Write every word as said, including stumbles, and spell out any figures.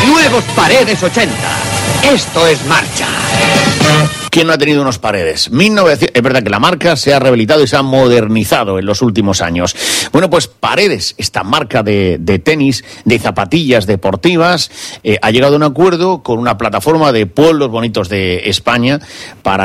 Nuevos Paredes ochenta. Esto es marcha. ¿Quién no ha tenido unos Paredes? mil novecientos Es verdad que la marca se ha rehabilitado y se ha modernizado en los últimos años. Bueno, pues Paredes, esta marca de, de tenis, de zapatillas deportivas, eh, ha llegado a un acuerdo con una plataforma de pueblos bonitos de España para